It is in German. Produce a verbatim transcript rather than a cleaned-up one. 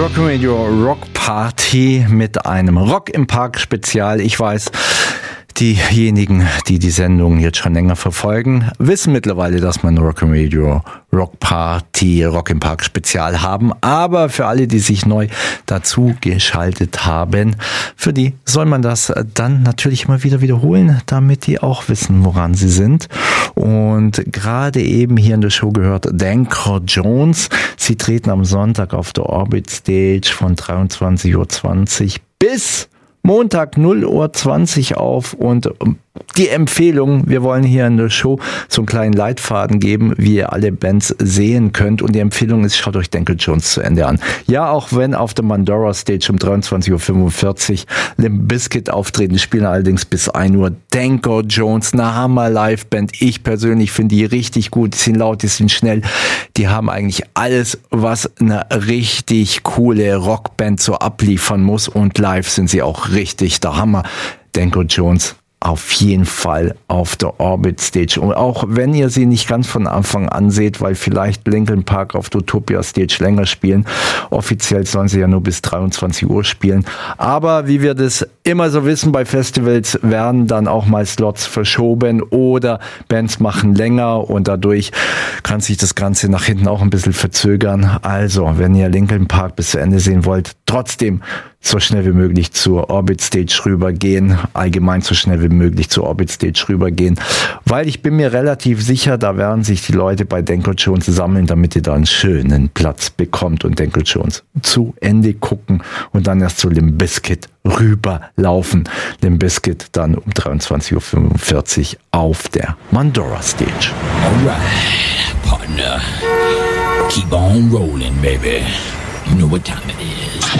Rock'n'Radio Rock Party mit einem Rock im Park Spezial. Ich weiß, diejenigen, die die Sendung jetzt schon länger verfolgen, wissen mittlerweile, dass wir ein Rock'n'Radio Rock Party Rock im Park Spezial haben. Aber für alle, die sich neu dazu geschaltet haben, für die soll man das dann natürlich immer wieder wiederholen, damit die auch wissen, woran sie sind. Und gerade eben hier in der Show gehört Danko Jones. Sie treten am Sonntag auf der Orbit Stage von dreiundzwanzig Uhr zwanzig bis Montag null Uhr zwanzig auf, und die Empfehlung, wir wollen hier in der Show so einen kleinen Leitfaden geben, wie ihr alle Bands sehen könnt, und die Empfehlung ist, schaut euch Danko Jones zu Ende an. Ja, auch wenn auf der Mandora Stage um dreiundzwanzig Uhr fünfundvierzig Limp Bizkit auftreten, spielen allerdings bis ein Uhr. Danko Jones, eine Hammer Liveband. Ich persönlich finde die richtig gut, die sind laut, die sind schnell, die haben eigentlich alles, was eine richtig coole Rockband so abliefern muss, und live sind sie auch richtig der Hammer. Danko Jones auf jeden Fall auf der Orbit Stage. Und auch wenn ihr sie nicht ganz von Anfang an seht, weil vielleicht Linkin Park auf der Utopia Stage länger spielen. Offiziell sollen sie ja nur bis dreiundzwanzig Uhr spielen. Aber wie wir das immer so wissen bei Festivals, werden dann auch mal Slots verschoben oder Bands machen länger, und dadurch kann sich das Ganze nach hinten auch ein bisschen verzögern. Also, wenn ihr Linkin Park bis zu Ende sehen wollt, trotzdem so schnell wie möglich zur Orbit Stage rübergehen, allgemein so schnell wie möglich zur Orbit Stage rübergehen, weil ich bin mir relativ sicher, da werden sich die Leute bei Danko Jones sammeln, damit ihr da einen schönen Platz bekommt und Danko Jones zu Ende gucken und dann erst zu Limp Bizkit rüberlaufen. Limp Bizkit dann um dreiundzwanzig Uhr fünfundvierzig auf der Mandora Stage. Alright, partner. Keep on rolling, baby. You know what time it is.